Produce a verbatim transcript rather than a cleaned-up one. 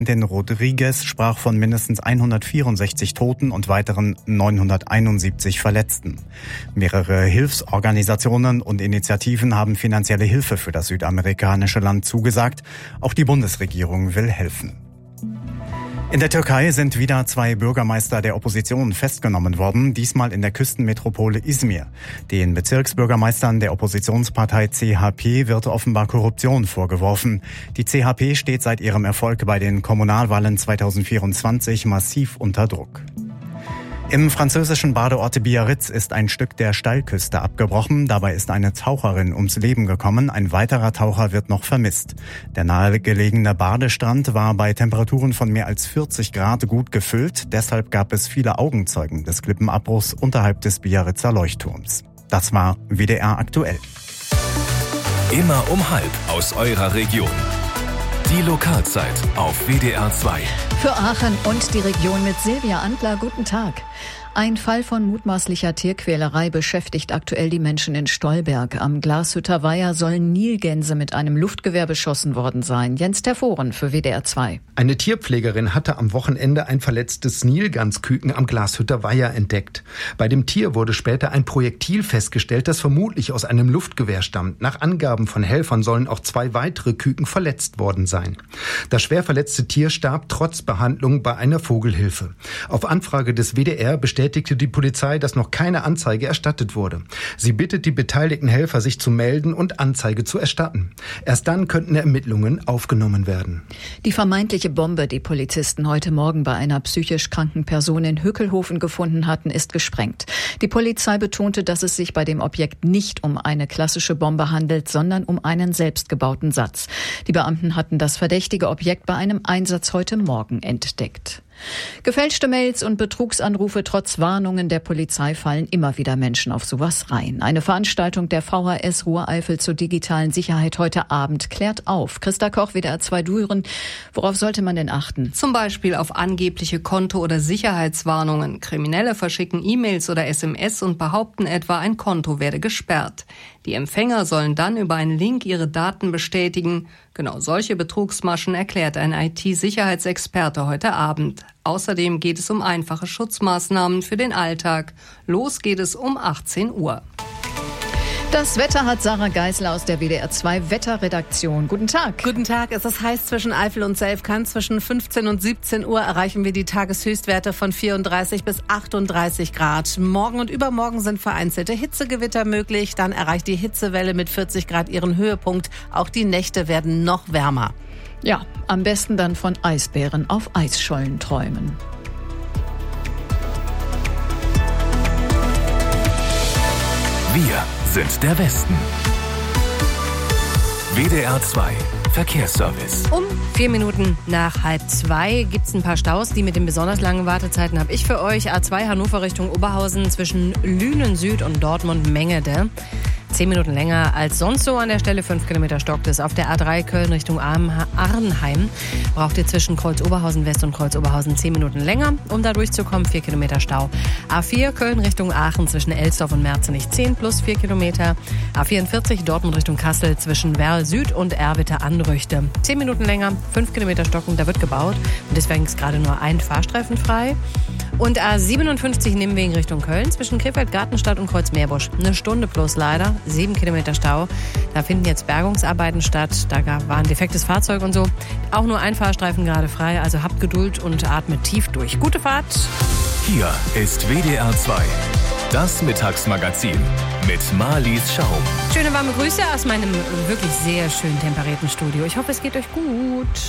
Den Rodriguez sprach von mindestens hundertvierundsechzig Toten und weiteren neunhunderteinundsiebzig Verletzten. Mehrere Hilfsorganisationen und Initiativen haben finanzielle Hilfe für das südamerikanische Land zugesagt. Auch die Bundesregierung will helfen. In der Türkei sind wieder zwei Bürgermeister der Opposition festgenommen worden, diesmal in der Küstenmetropole Izmir. Den Bezirksbürgermeistern der Oppositionspartei C H P wird offenbar Korruption vorgeworfen. Die C H P steht seit ihrem Erfolg bei den Kommunalwahlen zweitausendvierundzwanzig massiv unter Druck. Im französischen Badeort Biarritz ist ein Stück der Steilküste abgebrochen. Dabei ist eine Taucherin ums Leben gekommen. Ein weiterer Taucher wird noch vermisst. Der nahegelegene Badestrand war bei Temperaturen von mehr als vierzig Grad gut gefüllt. Deshalb gab es viele Augenzeugen des Klippenabbruchs unterhalb des Biarritzer Leuchtturms. Das war W D R aktuell. Immer um halb aus eurer Region. Die Lokalzeit auf W D R zwei. Für Aachen und die Region mit Silvia Antler. Guten Tag. Ein Fall von mutmaßlicher Tierquälerei beschäftigt aktuell die Menschen in Stolberg. Am Glashütter Weiher sollen Nilgänse mit einem Luftgewehr beschossen worden sein. Jens Terforen für W D R zwei. Eine Tierpflegerin hatte am Wochenende ein verletztes Nilgansküken am Glashütter Weiher entdeckt. Bei dem Tier wurde später ein Projektil festgestellt, das vermutlich aus einem Luftgewehr stammt. Nach Angaben von Helfern sollen auch zwei weitere Küken verletzt worden sein. Das schwer verletzte Tier starb trotz Behandlung bei einer Vogelhilfe. Auf Anfrage des W D R bestätigte die Polizei, dass noch keine Anzeige erstattet wurde. Sie bittet die beteiligten Helfer, sich zu melden und Anzeige zu erstatten. Erst dann könnten Ermittlungen aufgenommen werden. Die vermeintliche Bombe, die Polizisten heute Morgen bei einer psychisch kranken Person in Hückelhofen gefunden hatten, ist gesprengt. Die Polizei betonte, dass es sich bei dem Objekt nicht um eine klassische Bombe handelt, sondern um einen selbstgebauten Satz. Die Beamten hatten das verdächtige Objekt bei einem Einsatz heute Morgen entdeckt. Gefälschte Mails und Betrugsanrufe trotz Warnungen der Polizei fallen immer wieder Menschen auf sowas rein. Eine Veranstaltung der V H S Ruhr-Eifel zur digitalen Sicherheit heute Abend klärt auf. Christa Koch, W D R zwei Düren. Worauf sollte man denn achten? Zum Beispiel auf angebliche Konto- oder Sicherheitswarnungen. Kriminelle verschicken E-Mails oder S M S und behaupten etwa, ein Konto werde gesperrt. Die Empfänger sollen dann über einen Link ihre Daten bestätigen. Genau solche Betrugsmaschen erklärt ein I T-Sicherheitsexperte heute Abend. Außerdem geht es um einfache Schutzmaßnahmen für den Alltag. Los geht es um achtzehn Uhr. Das Wetter hat Sarah Geisler aus der W D R zwei Wetterredaktion. Guten Tag. Guten Tag. Es ist heiß zwischen Eifel und Selfkant. Zwischen fünfzehn und siebzehn Uhr erreichen wir die Tageshöchstwerte von vierunddreißig bis achtunddreißig Grad. Morgen und übermorgen sind vereinzelte Hitzegewitter möglich. Dann erreicht die Hitzewelle mit vierzig Grad ihren Höhepunkt. Auch die Nächte werden noch wärmer. Ja, am besten dann von Eisbären auf Eisschollen träumen. Wir sind der Westen. W D R zwei Verkehrsservice. Um vier Minuten nach halb zwei gibt es ein paar Staus. Die mit den besonders langen Wartezeiten habe ich für euch. A zwei Hannover Richtung Oberhausen zwischen Lünen Süd und Dortmund-Mengede. Zehn Minuten länger als sonst so an der Stelle. Fünf Kilometer stockt es. Auf der A drei Köln Richtung Arnheim braucht ihr zwischen Kreuz Oberhausen West und Kreuz Oberhausen zehn Minuten länger, um da durchzukommen. Vier Kilometer Stau. A vier Köln Richtung Aachen zwischen Elsdorf und Merzenich zehn plus vier Kilometer. A vierundvierzig Dortmund Richtung Kassel zwischen Werl Süd und Erwitte Anrüchte. Zehn Minuten länger, fünf Kilometer stocken, da wird gebaut. Und deswegen ist gerade nur ein Fahrstreifen frei. Und A siebenundfünfzig Nimwegen Richtung Köln zwischen Krefeld Gartenstadt und Kreuz Meerbusch. Eine Stunde plus leider. Sieben Kilometer Stau. Da finden jetzt Bergungsarbeiten statt. Da war ein defektes Fahrzeug und so. Auch nur ein Fahrstreifen gerade frei. Also habt Geduld und atmet tief durch. Gute Fahrt. Hier ist W D R zwei. Das Mittagsmagazin mit Marlies Schaum. Schöne warme Grüße aus meinem wirklich sehr schön temperierten Studio. Ich hoffe, es geht euch gut.